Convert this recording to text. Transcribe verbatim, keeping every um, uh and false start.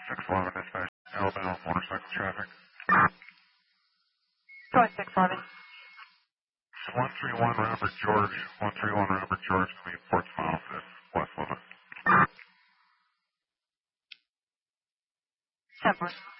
six eleven dispatch, Alabama motorcycle traffic. Going six eleven. one three one Robert George, one three one Robert George, coming Portsmouth, West Limit. Separate.